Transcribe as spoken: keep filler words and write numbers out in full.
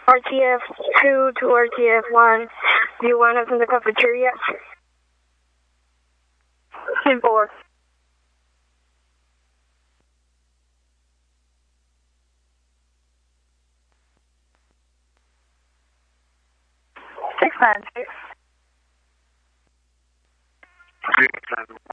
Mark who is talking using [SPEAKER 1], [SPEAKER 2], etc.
[SPEAKER 1] R T F two to R T F one. Do you want us in the cafeteria? ten four. six nine six.
[SPEAKER 2] Six nine